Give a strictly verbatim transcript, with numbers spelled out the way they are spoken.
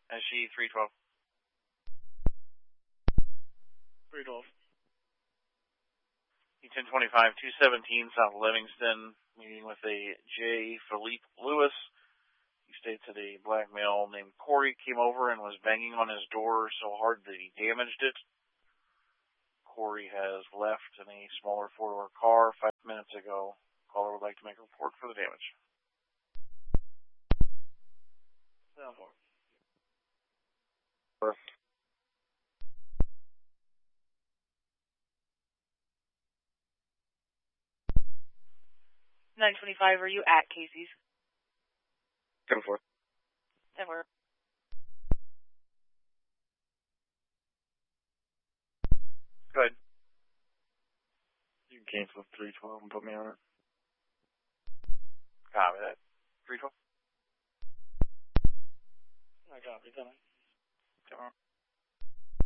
S G three twelve. three twelve. E ten twenty-five, two seventeen South Livingston, meeting with a J. Philippe Lewis. He states that a black male named Corey came over and was banging on his door so hard that he damaged it. Corey has left in a smaller four-door car five minutes ago. Caller would like to make a report for the damage. seven four. Perfect. nine twenty-five, are you at Casey's? ten four. ten four. Go ahead. You can cancel three twelve and put me on it. Copy that. three twelve. I copy that.